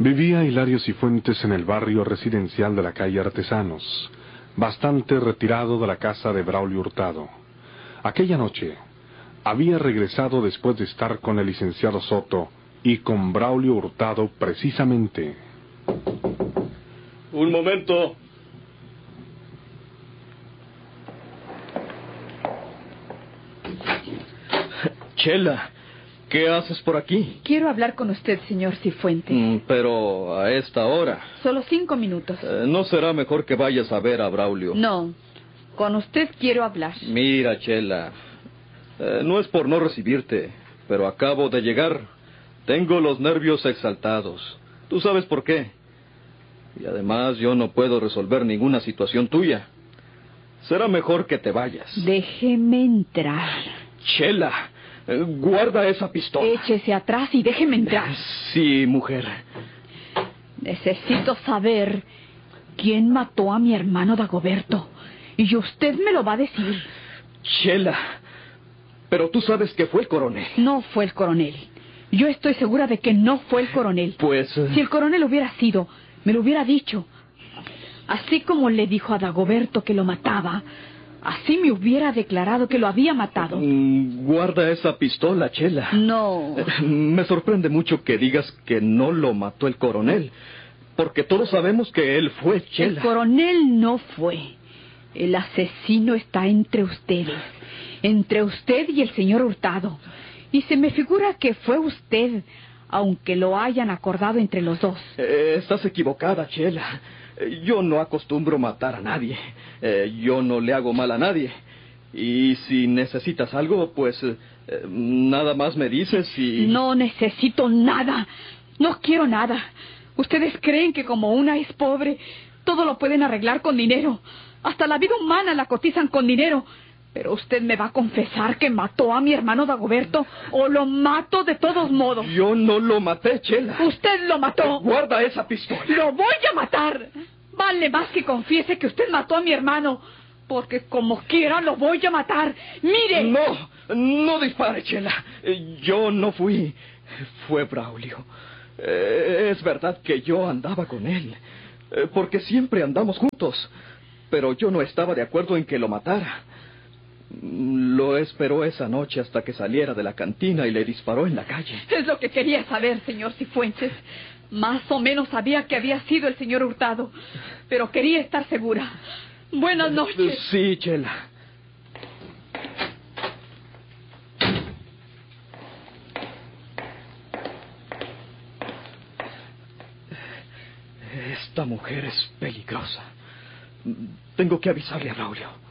Vivía Hilario Cifuentes en el barrio residencial de la calle Artesanos, bastante retirado de la casa de Braulio Hurtado. Aquella noche había regresado después de estar con el licenciado Soto y con Braulio Hurtado precisamente. Un momento. Chela, ¿qué haces por aquí? Quiero hablar con usted, señor Cifuentes. Pero a esta hora. Solo 5 minutos. ¿No será mejor que vayas a ver a Braulio? No, con usted quiero hablar. Mira, Chela, no es por no recibirte, pero acabo de llegar. Tengo los nervios exaltados. ¿Tú sabes por qué? Y además yo no puedo resolver ninguna situación tuya. Será mejor que te vayas. Déjeme entrar. Chela, guarda esa pistola. Échese atrás y déjeme entrar. Sí, mujer. Necesito saber quién mató a mi hermano Dagoberto. Y usted me lo va a decir. Chela, pero tú sabes que fue el coronel. No fue el coronel. Yo estoy segura de que no fue el coronel. Pues... Si el coronel hubiera sido, me lo hubiera dicho. Así como le dijo a Dagoberto que lo mataba, así me hubiera declarado que lo había matado. Guarda esa pistola, Chela. No. Me sorprende mucho que digas que no lo mató el coronel, porque todos sabemos que él fue, Chela. El coronel no fue. El asesino está entre ustedes. Entre usted y el señor Hurtado. Y se me figura que fue usted, aunque lo hayan acordado entre los dos. Estás equivocada, Chela. Yo no acostumbro matar a nadie. Yo no le hago mal a nadie. Y si necesitas algo, pues nada más me dices y... No necesito nada. No quiero nada. Ustedes creen que como una es pobre, todo lo pueden arreglar con dinero. Hasta la vida humana la cotizan con dinero. Pero usted me va a confesar que mató a mi hermano Dagoberto, o lo mato de todos modos. Yo no lo maté, Chela. Usted lo mató. Guarda esa pistola. ¡Lo voy a matar! Vale más que confiese que usted mató a mi hermano, porque como quiera lo voy a matar. ¡Mire! No dispare, Chela. Yo no fui. Fue Braulio. Es verdad que yo andaba con él, porque siempre andamos juntos. Pero yo no estaba de acuerdo en que lo matara. Lo esperó esa noche hasta que saliera de la cantina y le disparó en la calle. Es lo que quería saber, señor Cifuentes. Más o menos sabía que había sido el señor Hurtado, pero quería estar segura. Buenas noches. Sí, Chela. Esta mujer es peligrosa. Tengo que avisarle a Braulio.